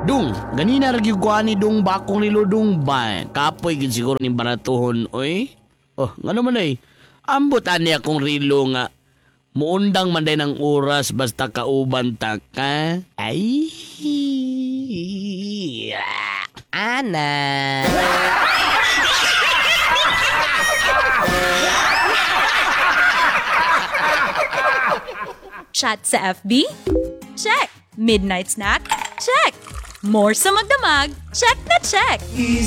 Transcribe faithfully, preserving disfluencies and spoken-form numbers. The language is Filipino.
Dung, ganina ragi ko ani dung bakong nilo dung ba. Kapoy gid siguro ni baratuhon, oy. Oh, ngano man ay? Ambot ani akong rilo nga. Muundang man day ng oras basta kauban ta ka. Ay. Ana. Chat sa F B? Check. Midnight snack? Check. More sa magdamag? Check na check.